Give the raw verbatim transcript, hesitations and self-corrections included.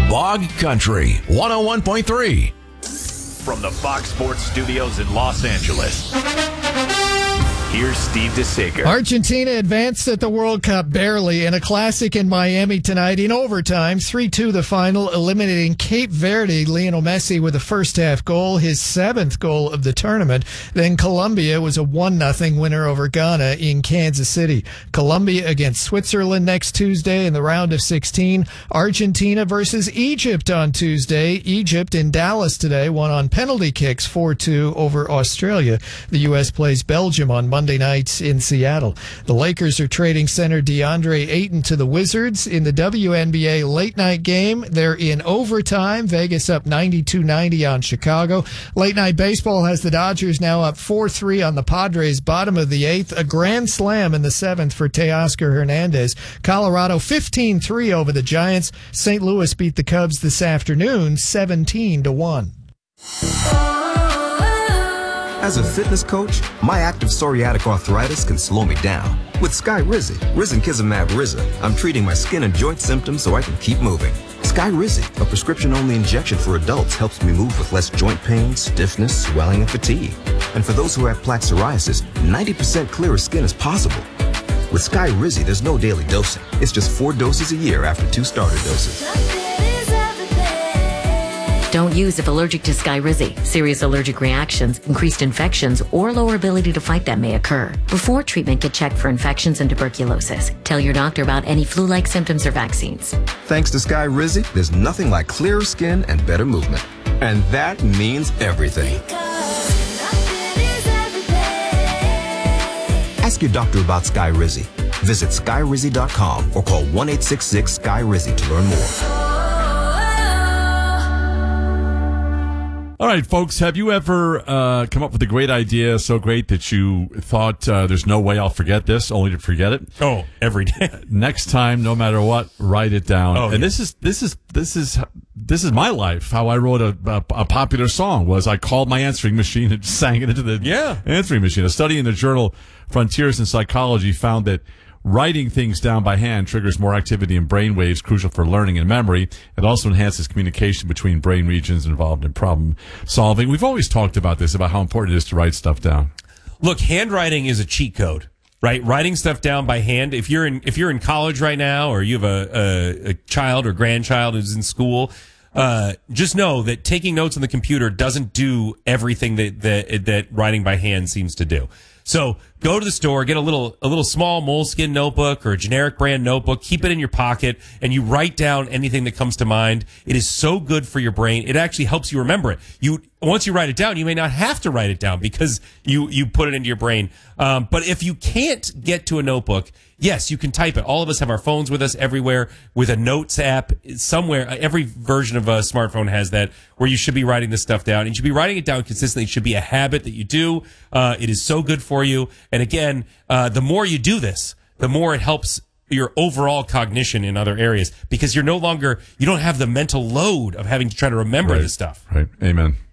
Bog Country one oh one point three. From the Fox Sports Studios in Los Angeles, here's Steve DeSager. Argentina advanced at the World Cup barely in a classic in Miami tonight in overtime. three two the final, eliminating Cape Verde. Lionel Messi with a first-half goal, his seventh goal of the tournament. Then Colombia was a one nothing winner over Ghana in Kansas City. Colombia against Switzerland next Tuesday in the round of sixteen. Argentina versus Egypt on Tuesday. Egypt in Dallas today won on penalty kicks four two over Australia. The U S plays Belgium on Monday. Monday nights in Seattle. The Lakers are trading center DeAndre Ayton to the Wizards. In the W N B A late night game, they're in overtime. Vegas up ninety-two ninety on Chicago. Late night baseball has the Dodgers now up four three on the Padres, bottom of the eighth. A grand slam in the seventh for Teoscar Hernandez. Colorado fifteen three over the Giants. Saint Louis beat the Cubs this afternoon seventeen to one. As a fitness coach, my active psoriatic arthritis can slow me down. With Skyrizi, Risankizumab Riza, I'm treating my skin and joint symptoms so I can keep moving. Skyrizi, a prescription-only injection for adults, helps me move with less joint pain, stiffness, swelling, and fatigue. And for those who have plaque psoriasis, ninety percent clearer skin is possible. With Skyrizi, there's no daily dosing. It's just four doses a year after two starter doses. Don't use if allergic to Skyrizi. Serious allergic reactions, increased infections, or lower ability to fight them may occur. Before treatment, get checked for infections and tuberculosis. Tell your doctor about any flu-like symptoms or vaccines. Thanks to Skyrizi, there's nothing like clearer skin and better movement. And that means everything. Ask your doctor about Skyrizi. Visit Skyrizi dot com or call one eight six six Sky Rizi to learn more. All right, folks, have you ever uh, come up with a great idea, so great that you thought uh, there's no way I'll forget this, only to forget it? Oh, every day. Next time, no matter what, write it down. Oh, and yeah. this is this is this is this is my life. How I wrote a, a, a popular song was I called my answering machine and sang it into the yeah. answering machine. A study in the journal Frontiers in Psychology found that writing things down by hand triggers more activity in brain waves crucial for learning and memory. It also enhances communication between brain regions involved in problem solving. We've always talked about this, about how important it is to write stuff down. Look, handwriting is a cheat code, right? Writing stuff down by hand. If you're in if you're in college right now, or you have a, a, a child or grandchild who's in school, uh, just know that taking notes on the computer doesn't do everything that that, that writing by hand seems to do. So go to the store, get a little a little small Moleskine notebook or a generic brand notebook, keep it in your pocket, and you write down anything that comes to mind. It is so good for your brain. It actually helps you remember it. You once you write it down, you may not have to write it down because you you put it into your brain. Um, but if you can't get to a notebook, yes, you can type it. All of us have our phones with us everywhere with a notes app somewhere. Every version of a smartphone has that where you should be writing this stuff down. And you should be writing it down consistently. It should be a habit that you do. Uh, it is so good for you. And again, uh, the more you do this, the more it helps your overall cognition in other areas because you're no longer, you don't have the mental load of having to try to remember Right. this stuff. Right. Amen.